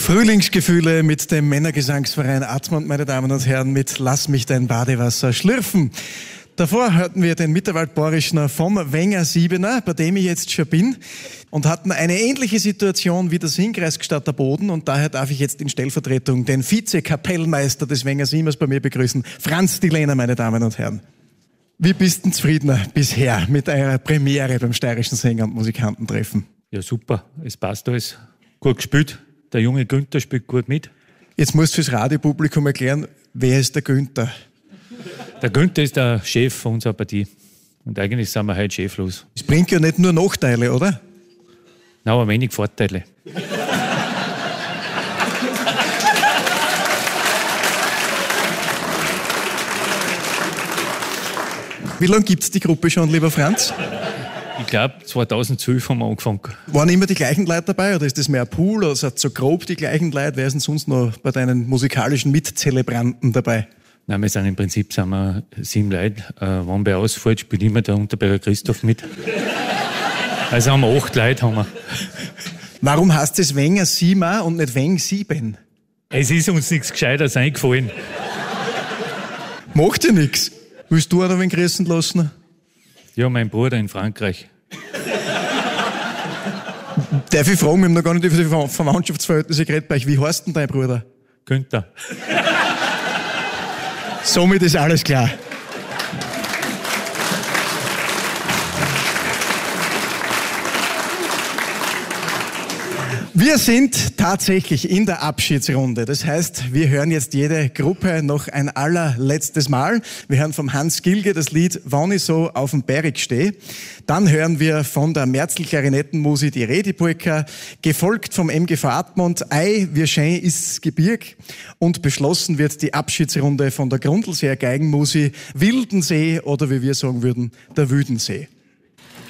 Frühlingsgefühle mit dem Männergesangsverein Admont, meine Damen und Herren, mit Lass mich dein Badewasser schlürfen. Davor hörten wir den Mitterwald-Borischner vom Wenger Siebener, bei dem ich jetzt schon bin, und hatten eine ähnliche Situation wie der Singkreis Gstatter Boden, und daher darf ich jetzt in Stellvertretung den Vize-Kapellmeister des Wenger Siemers bei mir begrüßen, Franz Dilehner, meine Damen und Herren. Wie bist denn zufriedener bisher mit eurer Premiere beim Steirischen Sänger- und Musikantentreffen? Ja, super. Es passt alles. Gut gespielt. Der junge Günther spielt gut mit. Jetzt musst du fürs Radiopublikum erklären, wer ist der Günther? Der Günther ist der Chef unserer Partie. Und eigentlich sind wir heute cheflos. Es bringt ja nicht nur Nachteile, oder? Na, aber wenig Vorteile. Wie lange gibt es die Gruppe schon, lieber Franz? Ich glaube, 2012 haben wir angefangen. Waren immer die gleichen Leute dabei oder ist das mehr ein Pool oder sind so grob die gleichen Leute? Wer ist denn sonst noch bei deinen musikalischen Mitzelebranten dabei? Nein, wir sind im Prinzip 7 Leute. Wenn wer ausfällt, spielt immer der Unterberger Christoph mit. Also haben wir 8 Leute. Haben wir. Warum heißt es Wenger Siemer und nicht Weng Sieben? Es ist uns nichts Gescheites eingefallen. Macht ja nichts. Willst du auch noch wen grüßen lassen? Ja, mein Bruder in Frankreich. Darf ich fragen, wir haben noch gar nicht über die Verwandtschaftsverhältnisse geredet bei euch. Wie heißt denn dein Bruder? Günther. Somit ist alles klar. Wir sind tatsächlich in der Abschiedsrunde. Das heißt, wir hören jetzt jede Gruppe noch ein allerletztes Mal. Wir hören vom Hans Gilge das Lied Wann ich so auf dem Berg steh. Dann hören wir von der Merzl-Klarinettenmusik die Redipolka, gefolgt vom MGV Admont Ei, wie schön ist's Gebirg, und beschlossen wird die Abschiedsrunde von der Grundlseer Geigenmusik Wildensee oder wie wir sagen würden, der Wüdensee.